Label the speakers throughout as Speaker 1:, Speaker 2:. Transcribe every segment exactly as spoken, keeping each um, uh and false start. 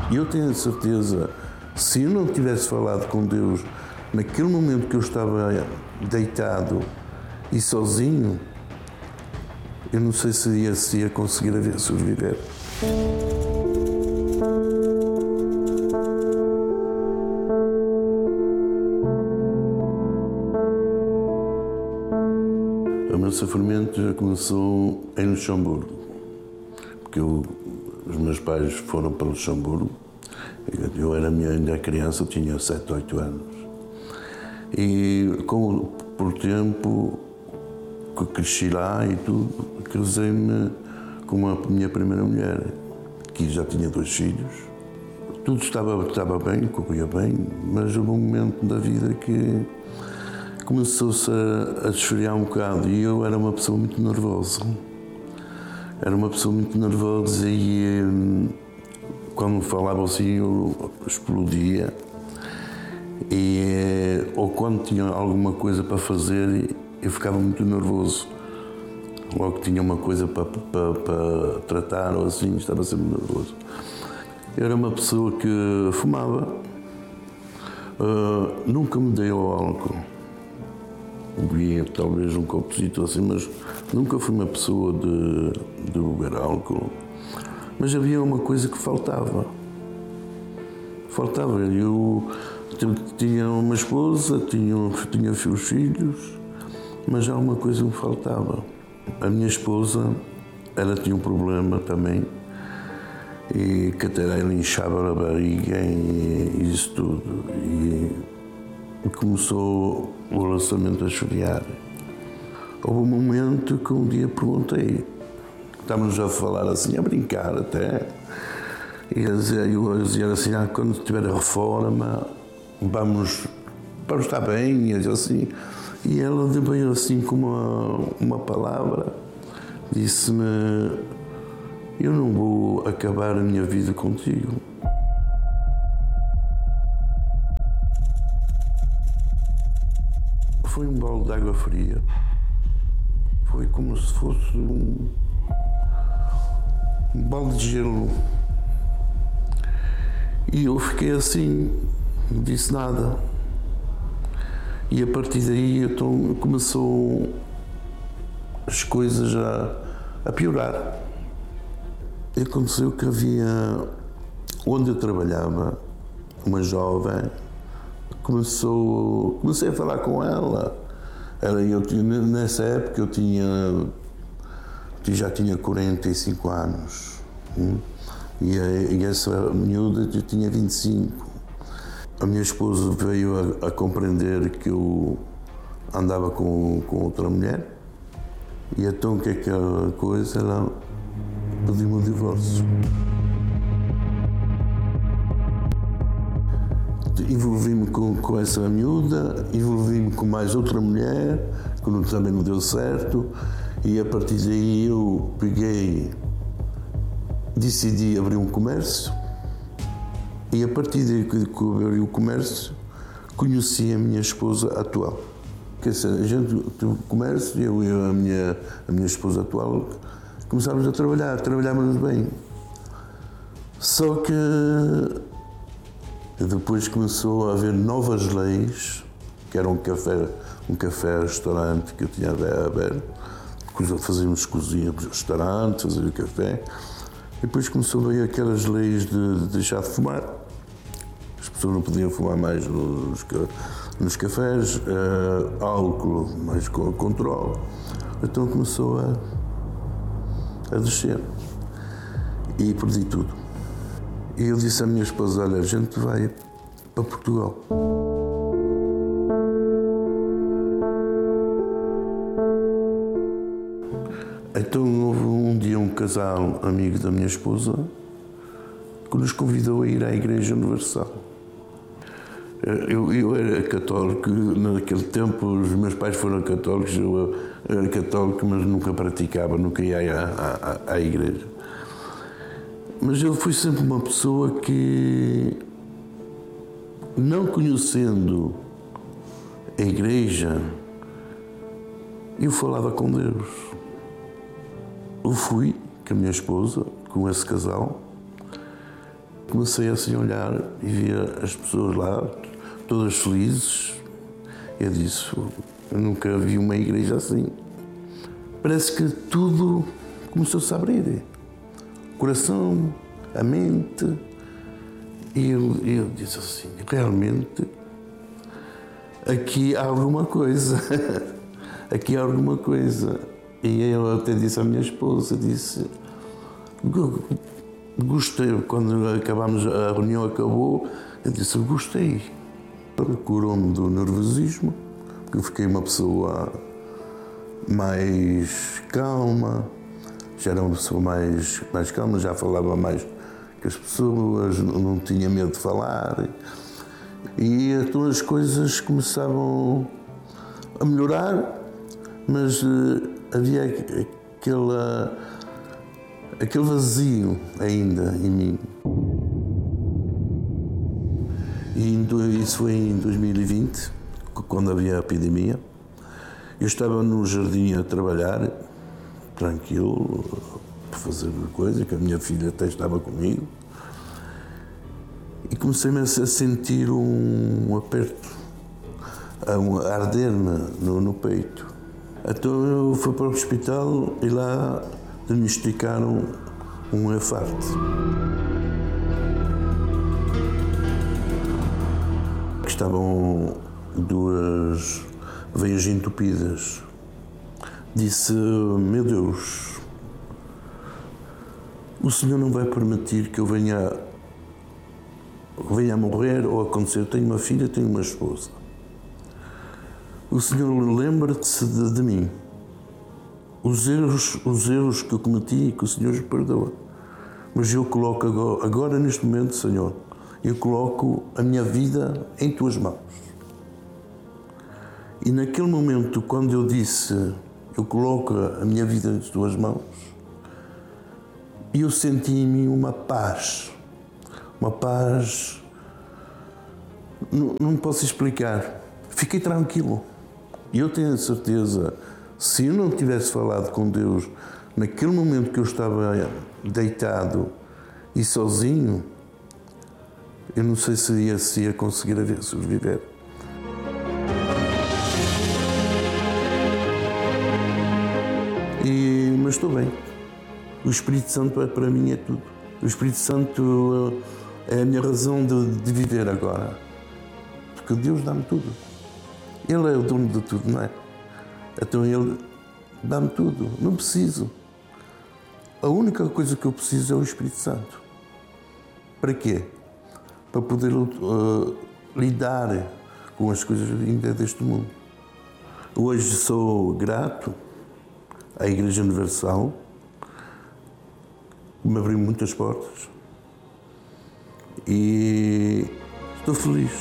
Speaker 1: E eu tenho a certeza, se eu não tivesse falado com Deus naquele momento que eu estava deitado e sozinho, eu não sei se ia, se ia conseguir sobreviver. O meu sofrimento já começou em Luxemburgo, porque eu, os meus pais foram para Luxemburgo. Eu era ainda criança, eu tinha sete, oito anos. E com, por tempo que cresci lá e tudo, casei-me com a minha primeira mulher, que já tinha dois filhos. Tudo estava, estava bem, corria bem, mas houve um momento da vida que começou-se a, a desfriar um bocado e eu era uma pessoa muito nervosa. Era uma pessoa muito nervosa e quando falava assim eu explodia. E, ou quando tinha alguma coisa para fazer, eu ficava muito nervoso. Logo que tinha uma coisa para, para, para tratar ou assim, estava sempre nervoso. Eu era uma pessoa que fumava, uh, nunca me dei ao álcool. Bebia talvez um copozito assim, mas nunca fui uma pessoa de, de beber álcool. Mas havia uma coisa que faltava. Faltava. Eu tinha uma esposa, tinha, tinha os filhos, mas há uma coisa que me faltava. A minha esposa, ela tinha um problema também, e que até ela inchava a barriga e isso tudo. E começou o relacionamento a esfriar. Houve um momento que um dia perguntei, estávamos a falar assim, a brincar até, e eu dizia assim, ah, quando tiver a reforma, vamos, vamos estar bem, e assim. E ela veio assim com uma, uma palavra, disse-me, eu não vou acabar a minha vida contigo. Foi um balde de água fria. Foi como se fosse um, um balde de gelo. E eu fiquei assim, não disse nada. E a partir daí então, começou as coisas a, a piorar. E aconteceu que havia, onde eu trabalhava, uma jovem, começou, comecei a falar com ela. Ela eu tinha, nessa época eu tinha, eu já tinha quarenta e cinco anos. Hum? E, e essa miúda eu tinha vinte e cinco. A minha esposa veio a, a compreender que eu andava com, com outra mulher. E então o que é aquela coisa? Ela pediu-me o divórcio. Envolvi-me com, com essa miúda, envolvi-me com mais outra mulher, que também não deu certo. E a partir daí eu peguei, decidi abrir um comércio. E a partir daí que eu abri o comércio, conheci a minha esposa atual. Quer dizer, a gente teve o comércio, eu e a minha, a minha esposa atual, começámos a trabalhar, trabalhávamos bem. Só que depois começou a haver novas leis, que era um café, um café-restaurante que eu tinha aberto, fazíamos cozinha, restaurante, fazíamos café. E depois começou a ver aquelas leis de, de deixar de fumar. As pessoas não podiam fumar mais nos, nos cafés, uh, álcool, mais com controle. Então começou a, a descer. E perdi tudo. E eu disse à minha esposa, olha, a gente vai para Portugal. Então houve um dia um casal amigo da minha esposa que nos convidou a ir à Igreja Universal. Eu, eu era católico, naquele tempo os meus pais foram católicos, eu era católico, mas nunca praticava, nunca ia à, à, à igreja. Mas eu fui sempre uma pessoa que, não conhecendo a igreja, eu falava com Deus. Eu fui com a minha esposa, com esse casal, Comecei assim a olhar e via as pessoas lá, todas felizes. Eu disse, eu nunca vi uma igreja assim. Parece que tudo começou-se a abrir. O coração, a mente. E eu, eu disse assim, realmente, aqui há alguma coisa. Aqui há alguma coisa. E eu até disse à minha esposa, disse, gostei, quando acabámos, a reunião acabou, eu disse, gostei. Curou-me do nervosismo, porque eu fiquei uma pessoa mais calma, já era uma pessoa mais, mais calma, já falava mais que as pessoas, não tinha medo de falar. E então as coisas começavam a melhorar, mas havia aquela, aquele vazio ainda em mim. E isso foi em dois mil e vinte, quando havia a epidemia. Eu estava no jardim a trabalhar, tranquilo, a fazer coisa, que a minha filha até estava comigo. E comecei-me a sentir um aperto, a arder-me no, no peito. Então eu fui para o hospital e lá diagnosticaram um infarto. Estavam duas veias entupidas. Disse, meu Deus, o Senhor não vai permitir que eu venha, venha a morrer ou acontecer. Eu tenho uma filha, tenho uma esposa. O Senhor lembra-se de, de mim. Os erros, os erros que eu cometi, que o Senhor os perdoa. Mas eu coloco agora, agora neste momento, Senhor, eu coloco a minha vida em tuas mãos. E naquele momento, quando eu disse, eu coloco a minha vida em tuas mãos, eu senti em mim uma paz, uma paz, não, não posso explicar. Fiquei tranquilo. E eu tenho a certeza, se eu não tivesse falado com Deus, naquele momento que eu estava deitado e sozinho, eu não sei se ia, se ia conseguir sobreviver. E, mas estou bem. O Espírito Santo para mim é tudo. O Espírito Santo é a minha razão de, de viver agora. Porque Deus dá-me tudo. Ele é o dono de tudo, não é? Então Ele dá-me tudo. Não preciso. A única coisa que eu preciso é o Espírito Santo. Para quê? Para poder uh, lidar com as coisas ainda deste mundo. Hoje sou grato à Igreja Universal, que me abriu muitas portas, e estou feliz.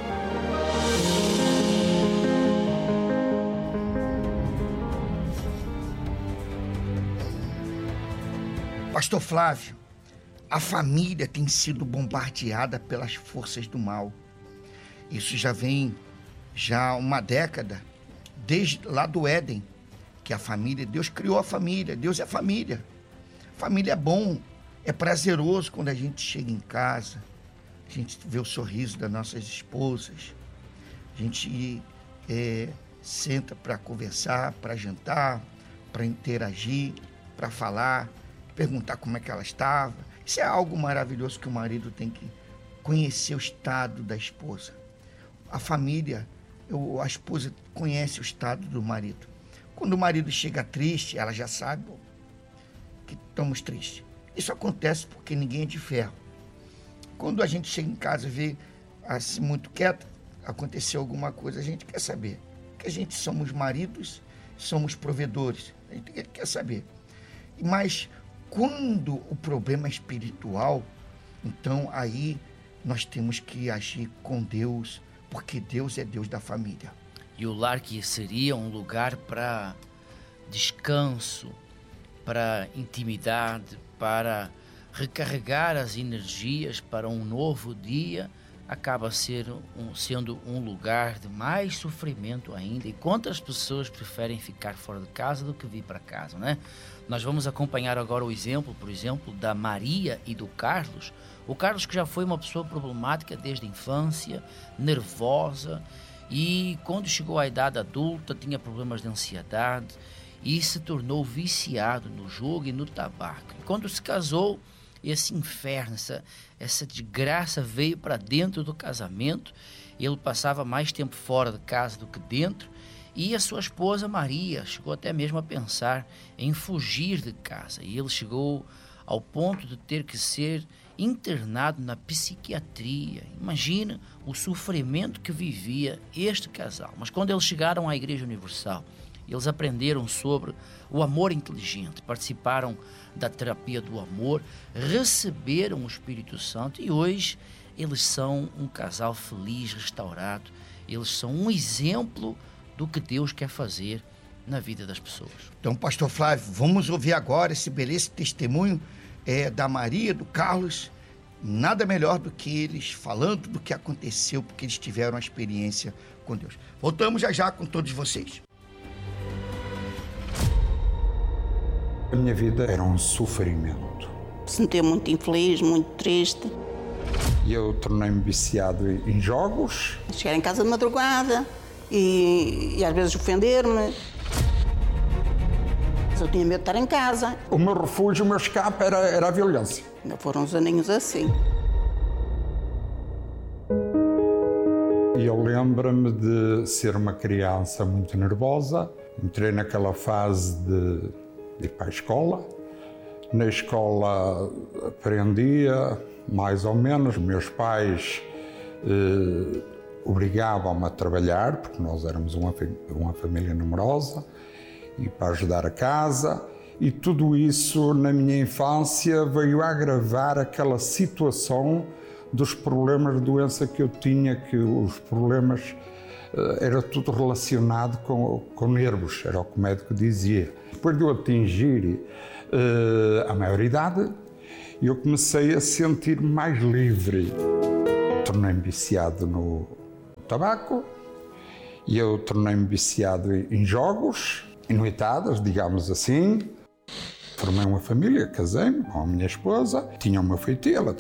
Speaker 2: Pastor Flávio, a família tem sido bombardeada pelas forças do mal. Isso já vem já uma década, desde lá do Éden, que a família, Deus criou a família, Deus é família. Família é bom, é prazeroso quando a gente chega em casa, a gente vê o sorriso das nossas esposas, a gente é, senta para conversar, para jantar, para interagir, para falar, perguntar como é que ela estava. Isso é algo maravilhoso que o marido tem que conhecer o estado da esposa. A família, eu, a esposa conhece o estado do marido. Quando o marido chega triste, ela já sabe que estamos tristes. Isso acontece porque ninguém é de ferro. Quando a gente chega em casa e vê assim muito quieto, aconteceu alguma coisa, a gente quer saber. Porque a gente somos maridos, somos provedores. A gente quer saber. Mas quando o problema é espiritual, então aí nós temos que agir com Deus, porque Deus é Deus da família.
Speaker 3: E o lar que seria um lugar para descanso, para intimidade, para recarregar as energias para um novo dia, acaba ser um, sendo um lugar de mais sofrimento ainda. E quantas pessoas preferem ficar fora de casa do que vir para casa, né? Nós vamos acompanhar agora o exemplo, por exemplo, da Maria e do Carlos. O Carlos, que já foi uma pessoa problemática desde a infância, nervosa, e quando chegou à idade adulta tinha problemas de ansiedade e se tornou viciado no jogo e no tabaco. E quando se casou, esse inferno, essa, essa desgraça veio para dentro do casamento. Ele passava mais tempo fora de casa do que dentro, e a sua esposa Maria chegou até mesmo a pensar em fugir de casa, e ele chegou ao ponto de ter que ser internado na psiquiatria. Imagina o sofrimento que vivia este casal. Mas quando eles chegaram à Igreja Universal, eles aprenderam sobre o amor inteligente, participaram da terapia do amor, receberam o Espírito Santo, e hoje eles são um casal feliz, restaurado. Eles são um exemplo do que Deus quer fazer na vida das pessoas.
Speaker 2: Então, pastor Flávio, vamos ouvir agora esse belíssimo testemunho é, da Maria, do Carlos. Nada melhor do que eles falando do que aconteceu, porque eles tiveram uma experiência com Deus. Voltamos já já com todos vocês.
Speaker 4: A minha vida era um sofrimento.
Speaker 5: Me sentia muito infeliz, muito triste.
Speaker 4: E eu tornei-me viciado em jogos.
Speaker 5: Chegar em casa de madrugada e, e às vezes ofender-me. Eu tinha medo de estar em casa.
Speaker 4: O meu refúgio, o meu escape era, era a violência.
Speaker 5: Ainda foram uns aninhos assim.
Speaker 4: E eu lembro-me de ser uma criança muito nervosa. Entrei naquela fase de, de ir para a escola. Na escola aprendia, mais ou menos. Meus pais eh, obrigavam-me a trabalhar, porque nós éramos uma, uma família numerosa, e para ajudar a casa. E tudo isso, na minha infância, veio a agravar aquela situação dos problemas de doença que eu tinha, que os problemas uh, era tudo relacionado com, com nervos, era o que o médico dizia. Depois de eu atingir uh, a maioridade, eu comecei a sentir mais livre. Tornei-me viciado no tabaco, e eu tornei-me viciado em jogos, em noitadas, digamos assim. Formei uma família, casei-me com a minha esposa, tinha o meu feitio, ela